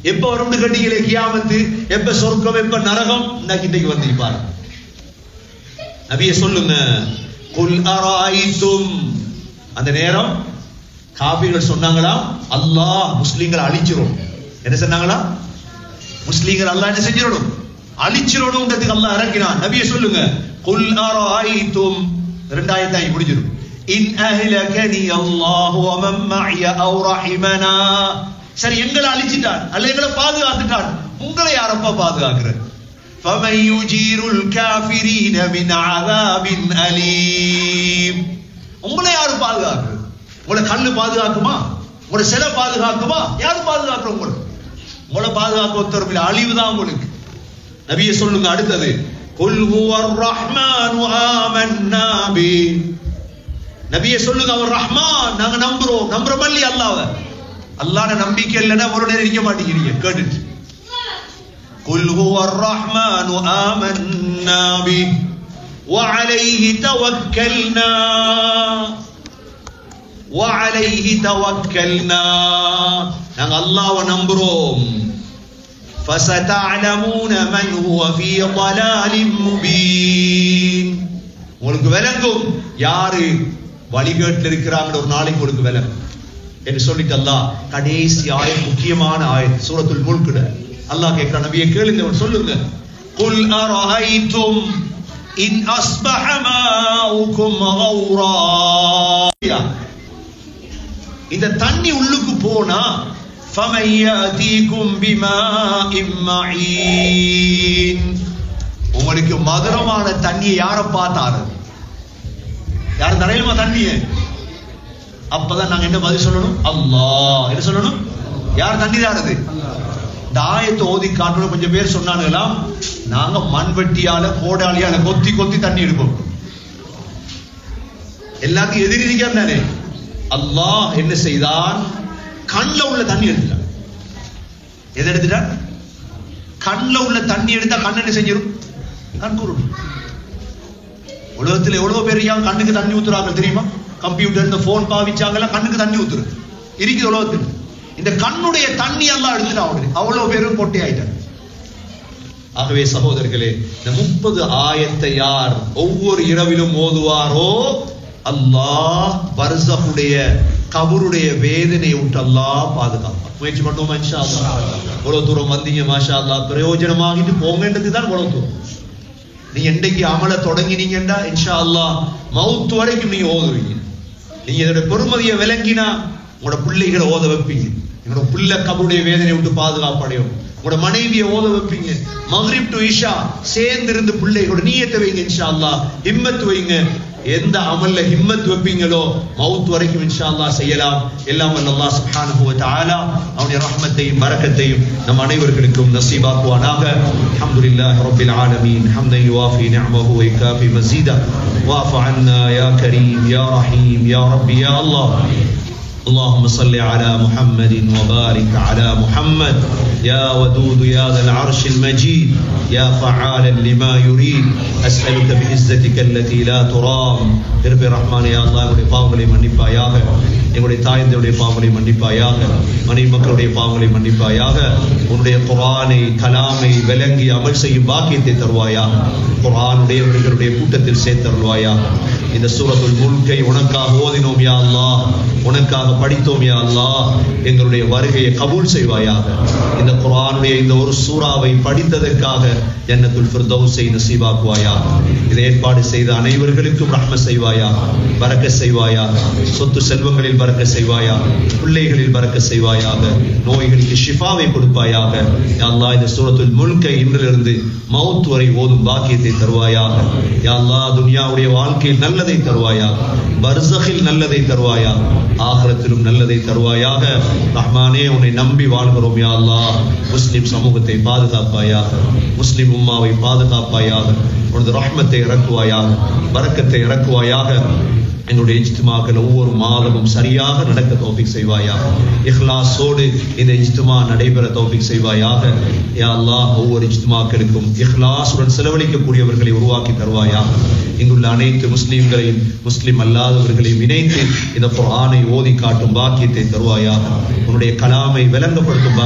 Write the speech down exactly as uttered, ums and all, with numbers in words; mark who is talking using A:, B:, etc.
A: எப்ப வரும் கட்டிகளே கியாமத்து, எப்ப சொர்க்கம், எப்ப நரகம்? இன்னைக்கு வந்து பாரு. நபியே சொல்லுங்க, குல் அராய்தும். அந்த நேரம் காபிர்கள் சொன்னாங்களா, அல்லாஹ் முஸ்லிம்களை அழிச்சிரும். என்ன சொன்னாங்களா? முஸ்லிம்கள் அல்லாஹ் என்ன செஞ்சிரணும்? அழிச்சிரணும்ன்றதுக்கு அல்லாஹ் இறக்கினான். நபியே சொல்லுங்க, குல் அராய்தும். இரண்டாயிரத்தி முடிஞ்சிடும். இன் அஹ்லகனி அல்லாஹு வ மன் மஅய அவ் ரஹிமனா. சரி, எங்களை அழிச்சிட்டான் அல்ல எங்களை பாதுகாத்துட்டான், உங்களை யாரப்பா பாதுகாக்கிறார்? ஃபமன் யுஜீருல் காஃபிரீன மின் அஸாபின் அலீம். உங்களை யாரு பாதுகாக்கிறது? உங்களை கல்லு பாதுகாக்குமா? உங்களை சிலை பாதுகாக்குமா? யாரு பாதுகாக்கிற? உங்களுக்கு உங்களை பாதுகாக்க ஒருத்தர் இல்ல, அழிவுதான் உங்களுக்கு. நபியே சொல்லுங்க அடுத்தது, குல் ஹுவர் ரஹ்மானு ஆமன்னா பி. நபியே சொல்லுங்க, அவர் ரஹ்மான், நாங்க நம்புறோம். நம்புறோம் இல்லையா அல்லாஹ்வை? அல்லாஹ்ன நம்பிக்கை இல்லைன்னா ஒரு நேரம் இருக்க மாட்டேங்கிறீங்க. கேட்டுட்டு குல் ஹுவர் ரஹ்மானு ஆமன்னா பி வ அலைஹி தவக்கல்னா வ அலைஹி தவக்கல்னா. நாங்க அல்லாஹ்வை நம்புறோம். فَسَتَعْلَمُونَ مَنْ هُوَ فِي ضَلَالٍ مُبِينٍ. உங்களுக்கு விளங்கும் யாரு வழிகேட்டில் இருக்கிறாங்க. ஒரு நாளைக்கு உங்களுக்கு விளங்கும் என்று சொல்லிட்டு அல்லாஹ் கடைசி ஆயத், முக்கியமான ஆயத், சூரத்துல் முல்க்ல அல்லாஹ் கேட்கிற, நபியே கேளுங்க, சொல்லுங்க, குல் அரஐதும் இன் அஸ்பஹ மாஉகும் கௌரா. இந்த தண்ணி உள்ளுக்கு போனா فَمَنْ يَأْتِيكُمْ بِمَاءٍ مَعِينٍ. உங்களுக்கு மதுரமான தண்ணியை யார பார்த்தாரு? யார் தரையிலுமா தண்ணிய? அப்பதான் நாங்க என்ன பதில் சொல்லணும்? அல்லாஹ். என்ன சொல்லணும்? யார் தண்ணி தானது? இந்த ஆயத்தை ஓதி காட்டணும். கொஞ்சம் பேர் சொன்னாங்களாம், நாங்க மண்வெட்டியால கோடாலியால கொத்தி கொத்தி தண்ணி எடுப்போம். எல்லாத்தையும் எதிரி இருக்காரு. அல்லாஹ் என்ன செய்தான்? கண்ல உள்ள தண்ணி எடுத்துட்டான். எதை எடுத்துட்டான்? கண்ல உள்ள தண்ணி எடுத்தா கண் என்ன செஞ்சிடும்? கண்கூரும். உலகத்தில் எவ்வளவு பேர் கண்ணுக்கு தண்ணி ஊத்துறாங்க தெரியுமா? கம்ப்யூட்டர், இந்த போன் பாவிச்சாங்கலாம் கண்ணுக்கு தண்ணி ஊத்துரு இருக்குது உலகத்தில். இந்த கண்ணுடைய தண்ணி எல்லாம் எடுத்துட்டான். அவ்வளவு பேரும் பொட்டி ஆயிட்டாங்க. ஆகவே சகோதரர்களே, இந்த முப்பது ஆயத்தை யார் ஒவ்வொரு இரவிலும் ஓதுவாரோ அல்லாஹ் பர்ஸஹுடைய கபருடைய வேதனையை விட்டு அல்லாஹ் பாதுகாப்பான். முயற்சி பண்ணுவோமா இன்ஷா அல்லாஹ்? இவ்வளவு தூரம் வந்தீங்க, மாஷா அல்லாஹ், பிரயோஜனமாகிட்டு போங்கன்றது தான் இவ்வளவு தூரம். நீங்க என்னைக்கு அமல தொடங்கினீங்கன்னா இன்ஷா அல்லாஹ் மவுத் வரைக்கும் நீங்க ஓதுவீங்க. நீங்க இதோட பெருமதியை விளங்கினா உங்களோட பிள்ளைகளை ஓத வைப்பீங்க. உங்களோட பிள்ளை கபருடைய வேதனையை விட்டு பாதுகாப்படையும். உங்களோட மனைவியை ஓத வைப்பீங்க. மக்ரிப் டு இஷா சேர்ந்து இருந்து பிள்ளைகளோட நீயத்தை வைங்க இன்ஷா அல்லாஹ், ஹிம்மத் வைங்க. எந்த அமல்ல ஹிம்மத் வைப்பீங்களோ மவுத் வரைக்கும் இன்ஷா அல்லாஹ் செய்யலாம். எல்லாம் வல்ல அல்லாஹ் சுப்ஹானஹு வ தஆலா அவனுடைய ரஹ்மத்தையும் பரக்கத்தையும் நம் அனைவர்களுக்கும் நசீபாக்குவானாக. அல்ஹம்துலில்லாஹி ரப்பில் ஆலமீன் ஹம்தன் யுவாஃபி நிஅமஹு வ யுகாஃபி மஸீதா வஅஃபு அன்னா யா கரீம் யா ரஹீம் யா ரப்பி யா அல்லாஹ். اللهم صل على محمد وبارك على محمد يا ودود يا ذا العرش المجيد يا فعالا لما يريد أسألك بعزتك التي لا ترام. திருப்பி ரஹ்மானே யா அல்லாஹ், எங்களுடைய பாவங்களை மன்னிப்பாயாக, எங்களுடைய தாய்ந்தருடைய பாவங்களை மன்னிப்பாயாக, மனைவி மக்களுடைய பாவங்களை மன்னிப்பாயாக. உன்னுடைய குர்ஆனை கலாமை விளங்கி அமல் செய்யும் பாக்கியத்தை தருவாயாக. குர்ஆனுடையவர்களுடைய கூட்டத்தில் சேர்த்தருள்வாயாக. இந்த சூரத்துல் முல்கை உனக்காக ஓதினோம் யா அல்லாஹ், உனக்காக படித்தோம் யா அல்லாஹ். எங்களுடைய வருகையை கபூல் செய்வாயாக. இந்த குர்ஆனுடைய இந்த ஒரு சூறாவை படித்ததற்காக ஜன்னத்துல் ஃபிர்தௌஸை நசீபாக்குவாயாக. இதை ஏற்பாடு செய்த அனைவர்களுக்கும் ரஹ்மத் செய்வாயாக, பரக்கத் செய்வாயாக. சொத்து செல்வங்களில் பரக்கத் செய்வாயாக, பிள்ளைகளில் பரக்கத் செய்வாயாக. நோய்களுக்கு ஷிஃபாவை கொடுப்பாயாக யா அல்லாஹ். இந்த சூரத்துல் முல்கை இன்றிலிருந்து மவுத் வரை ஓதும் பாக்கியத்தை தருவாயாக யா அல்லாஹ். துன்யாவுடைய வாழ்க்கையில் நல்லதை தருவாயாக, பர்ஸகில் நல்லதை தருவாயாக, ஆகிரத்திலும் நல்லதை தருவாயாக. ரஹ்மானே, உன்னை நம்பி வாழ்கிறோம் யா அல்லாஹ். முஸ்லிம் சமூகத்தை பாதுகாப்பாயாக, முஸ்லிம் உம்மாவை பாதுகாப்பாயாக. உனது ரஹ்மத்தை இறக்குவாயாக, பரக்கத்தை இறக்குவாயாக. எங்களுடைய இஜ்திமாக்கள் ஒவ்வொரு மாதமும் சரியாக நடக்க தௌஃபீக் செய்வாயாக. இஹ்லாஸோடு இந்த இஜ்திமா நடைபெற தௌஃபீக் செய்வாயாக யா அல்லாஹ். ஒவ்வொரு இஜ்திமாக்களுக்கும் இஹ்லாஸுடன் செலவழிக்கக்கூடியவர்களை உருவாக்கி தருவாயாக. இங்குள்ள அனைத்து முஸ்லிம்களையும் முஸ்லிம் அல்லாதவர்களையும் இணைத்து இந்த குர்ஆனை ஓதி காட்டும் பாக்கியத்தை தருவாயாக. உன்னுடைய கலாமை விளங்கப்படுத்தும்